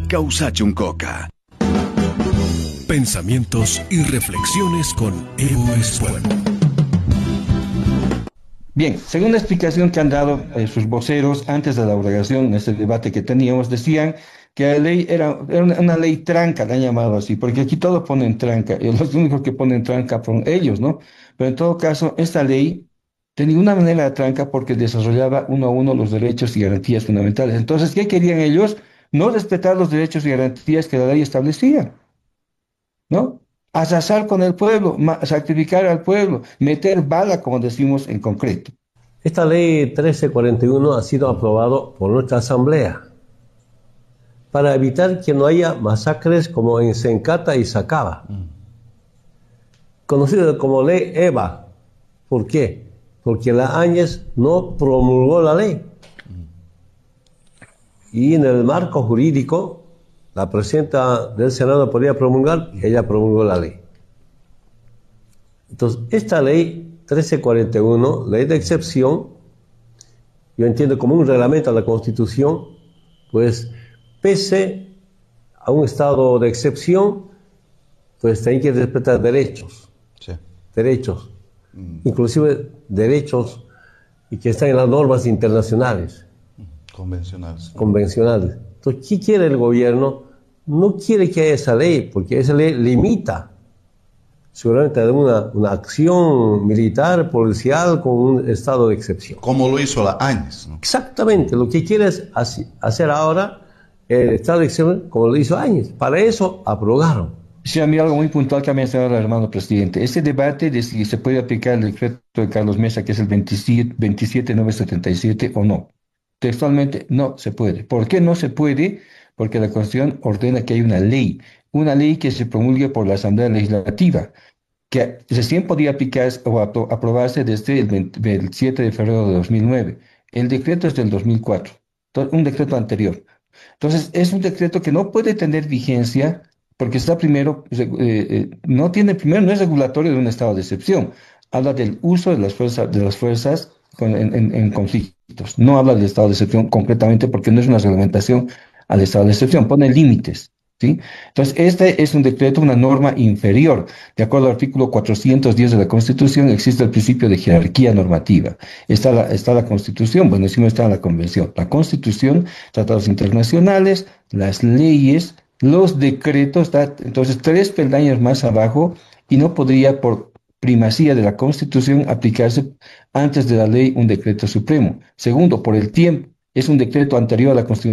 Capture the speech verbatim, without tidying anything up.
Causachuncoca. Pensamientos y reflexiones con Evo Espuelo. Bien, según la explicación que han dado eh, sus voceros antes de la obligación, en este debate que teníamos, decían que la ley era, era una, una ley tranca, la han llamado así, porque aquí todo ponen tranca, y los únicos que ponen tranca son ellos, ¿no? Pero en todo caso, esta ley de ninguna manera era tranca porque desarrollaba uno a uno los derechos y garantías fundamentales. Entonces, ¿qué querían ellos? No respetar los derechos y garantías que la ley establecía, ¿no? Arrasar con el pueblo, ma- sacrificar al pueblo, meter bala, como decimos en concreto. Esta ley trece cuarenta y uno ha sido aprobado por nuestra Asamblea para evitar que no haya masacres como en Sencata y Sacaba, conocida como ley EVA. ¿Por qué? Porque la Áñez no promulgó la ley. Y en el marco jurídico, la presidenta del Senado podía promulgar, ella promulgó la ley. Entonces, esta ley trece cuarenta y uno, ley de excepción, yo entiendo como un reglamento a la Constitución, pues pese a un estado de excepción, pues tiene que respetar derechos, sí. derechos, mm. inclusive derechos y que están en las normas internacionales. Convencionales. Convencionales. Entonces, ¿qué quiere el gobierno? No quiere que haya esa ley, porque esa ley limita seguramente una, una acción militar, policial, con un estado de excepción. Como lo hizo la Áñez, ¿no? Exactamente, lo que quiere es hacer ahora el estado de excepción como lo hizo Áñez. Para eso abrogaron. Sí, a mí algo muy puntual que ha mencionado el hermano presidente. Este debate de si se puede aplicar el decreto de Carlos Mesa, que es el veintisiete mil novecientos setenta y siete o no. Textualmente, no se puede. ¿Por qué no se puede? Porque la Constitución ordena que hay una ley, una ley que se promulgue por la Asamblea Legislativa, que recién podía aplicar o apro aprobarse desde el veintisiete de febrero de dos mil nueve. El decreto es del dos mil cuatro, un decreto anterior. Entonces, es un decreto que no puede tener vigencia porque está primero, eh, eh, no tiene, primero no es regulatorio de un estado de excepción. Habla del uso de las fuerzas, de las fuerzas con, en, en, en conflictos. No habla del estado de excepción concretamente porque no es una reglamentación al estado de excepción, pone límites. ¿Sí? Entonces, este es un decreto, una norma inferior. De acuerdo al artículo cuatrocientos diez de la Constitución, existe el principio de jerarquía normativa. Está la, está la Constitución, bueno, encima está la Convención. La Constitución, tratados internacionales, las leyes, los decretos, está, entonces, tres peldaños más abajo, y no podría, por primacía de la Constitución, aplicarse antes de la ley un decreto supremo. Segundo, por el tiempo, es un decreto anterior a la Constitución.